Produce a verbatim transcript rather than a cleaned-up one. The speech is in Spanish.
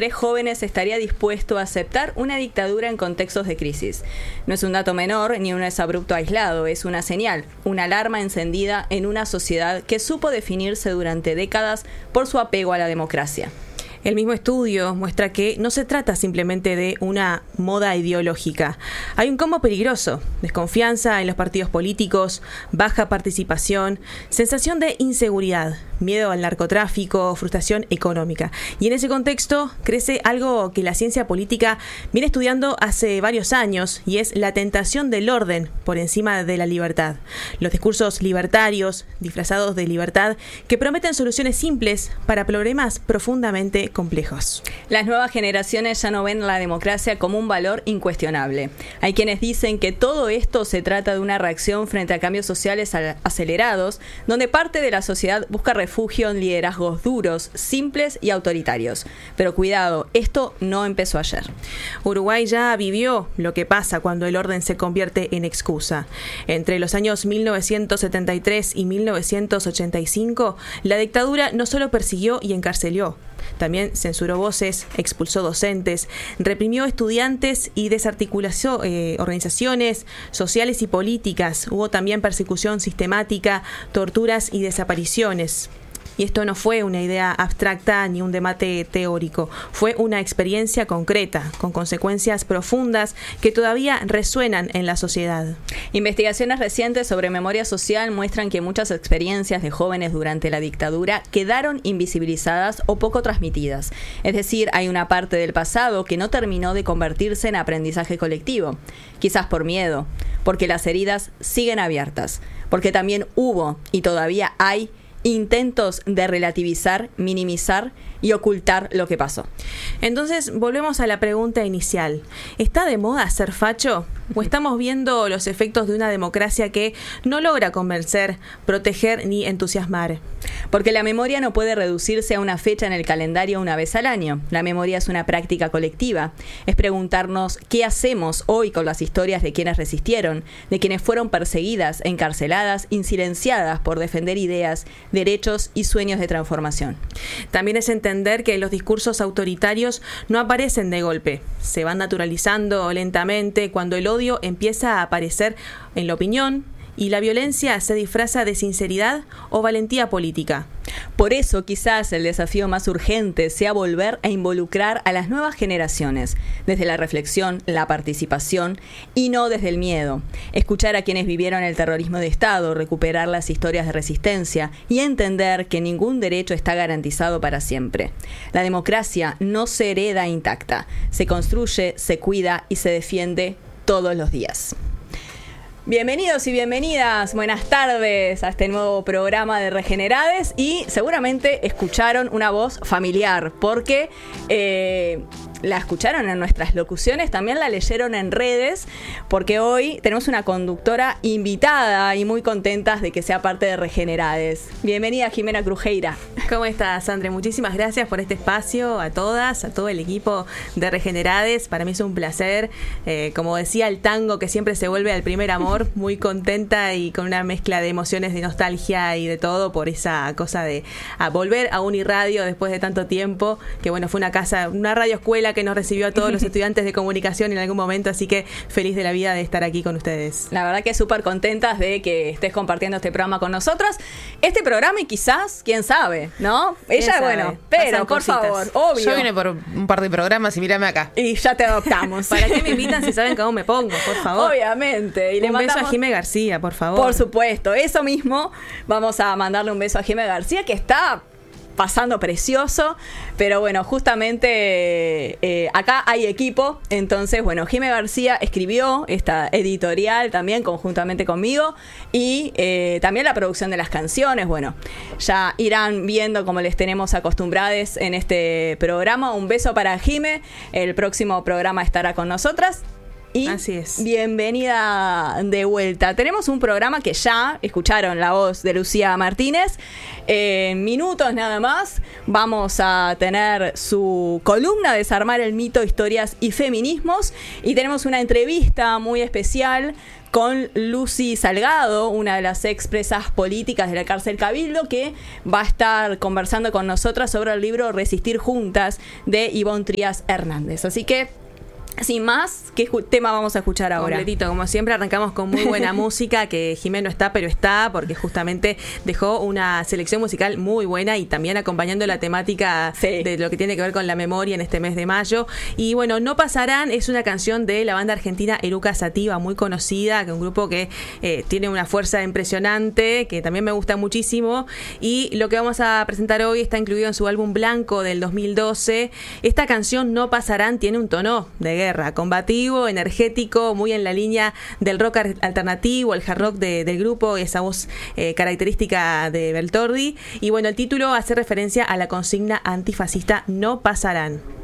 tres jóvenes estaría dispuesto a aceptar una dictadura en contextos de crisis. No es un dato menor ni un exabrupto aislado, es una señal, una alarma encendida en una sociedad que supo definirse durante décadas por su apego a la democracia. El mismo estudio muestra que no se trata simplemente de una moda ideológica. Hay un combo peligroso: desconfianza en los partidos políticos, baja participación, sensación de inseguridad, miedo al narcotráfico, frustración económica. Y en ese contexto crece algo que la ciencia política viene estudiando hace varios años, y es la tentación del orden por encima de la libertad. Los discursos libertarios, disfrazados de libertad, que prometen soluciones simples para problemas profundamente complejos. Las nuevas generaciones ya no ven la democracia como un valor incuestionable. Hay quienes dicen que todo esto se trata de una reacción frente a cambios sociales acelerados, donde parte de la sociedad busca refugio en liderazgos duros, simples y autoritarios. Pero cuidado, esto no empezó ayer. Uruguay ya vivió lo que pasa cuando el orden se convierte en excusa. Entre los años mil novecientos setenta y tres y mil novecientos ochenta y cinco, la dictadura no solo persiguió y encarceló, también censuró voces, expulsó docentes, reprimió estudiantes y desarticuló eh, organizaciones sociales y políticas. Hubo también persecución sistemática, torturas y desapariciones. Y esto no fue una idea abstracta ni un debate teórico, fue una experiencia concreta, con consecuencias profundas que todavía resuenan en la sociedad. Investigaciones recientes sobre memoria social muestran que muchas experiencias de jóvenes durante la dictadura quedaron invisibilizadas o poco transmitidas. Es decir, hay una parte del pasado que no terminó de convertirse en aprendizaje colectivo. Quizás por miedo, porque las heridas siguen abiertas, porque también hubo y todavía hay intentos de relativizar, minimizar y ocultar lo que pasó. Entonces, volvemos a la pregunta inicial. ¿Está de moda ser facho? ¿O estamos viendo los efectos de una democracia que no logra convencer, proteger ni entusiasmar? Porque la memoria no puede reducirse a una fecha en el calendario una vez al año. La memoria es una práctica colectiva. Es preguntarnos qué hacemos hoy con las historias de quienes resistieron, de quienes fueron perseguidas, encarceladas y silenciadas por defender ideas, derechos y sueños de transformación. También es entender que los discursos autoritarios no aparecen de golpe. Se van naturalizando lentamente cuando el odio empieza a aparecer en la opinión y la violencia se disfraza de sinceridad o valentía política. Por eso quizás el desafío más urgente sea volver a involucrar a las nuevas generaciones, desde la reflexión, la participación y no desde el miedo. Escuchar a quienes vivieron el terrorismo de Estado, recuperar las historias de resistencia y entender que ningún derecho está garantizado para siempre. La democracia no se hereda intacta, se construye, se cuida y se defiende todos los días. Bienvenidos y bienvenidas, buenas tardes a este nuevo programa de Regenerades, y seguramente escucharon una voz familiar porque eh, la escucharon en nuestras locuciones, también la leyeron en redes, porque hoy tenemos una conductora invitada y muy contentas de que sea parte de Regenerades. Bienvenida, Jimena Crujeira. ¿Cómo estás, Andre? Muchísimas gracias por este espacio, a todas, a todo el equipo de Regenerades. Para mí es un placer, eh, como decía el tango, que siempre se vuelve al primer amor. Muy contenta y con una mezcla de emociones, de nostalgia y de todo por esa cosa de a volver a Uniradio después de tanto tiempo, que bueno, fue una casa, una radio escuela que nos recibió a todos los estudiantes de comunicación en algún momento, así que feliz de la vida de estar aquí con ustedes. La verdad que súper contentas de que estés compartiendo este programa con nosotras. Este programa y quizás, quién sabe, ¿no? Ella, sabe? Bueno, pero por cositas. favor, obvio. Yo vine por un par de programas y mírame acá. Y ya te adoptamos. ¿Para qué me invitan si saben cómo me pongo? Por favor. Obviamente. Y un le beso mandamos... a Jimé García, por favor. Por supuesto, eso mismo. Vamos a mandarle un beso a Jimé García, que está pasando precioso, pero bueno, justamente eh, acá hay equipo, entonces bueno, Jimé García escribió esta editorial también conjuntamente conmigo y eh, también la producción de las canciones. Bueno, ya irán viendo como les tenemos acostumbrados en este programa. Un beso para Jimé, el próximo programa estará con nosotras. Y así es. Bienvenida de vuelta. Tenemos un programa que ya escucharon la voz de Lucía Martínez. En minutos nada más vamos a tener su columna Desarmar el mito, historias y feminismos. Y tenemos una entrevista muy especial con Lucy Salgado, una de las expresas políticas de la cárcel Cabildo, que va a estar conversando con nosotras sobre el libro Resistir Juntas de Ivonne Trías Hernández. Así que, sin más, ¿qué tema vamos a escuchar ahora? Completito, como siempre arrancamos con muy buena música, que Jimeno está, pero está, porque justamente dejó una selección musical muy buena y también acompañando la temática sí. de lo que tiene que ver con la memoria en este mes de mayo. Y bueno, No Pasarán es una canción de la banda argentina Eruca Sativa, muy conocida, que es un grupo que eh, tiene una fuerza impresionante, que también me gusta muchísimo. Y lo que vamos a presentar hoy está incluido en su álbum Blanco del dos mil doce. Esta canción No Pasarán tiene un tono de guerra. Combativo, energético, muy en la línea del rock alternativo, el hard rock de, del grupo, esa voz eh, característica de Beltordi. Y bueno, el título hace referencia a la consigna antifascista No Pasarán.